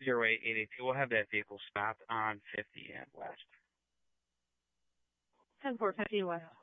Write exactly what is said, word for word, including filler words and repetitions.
zero eight eight eight two. We'll have that vehicle stopped on fifty and West. ten four fifty West.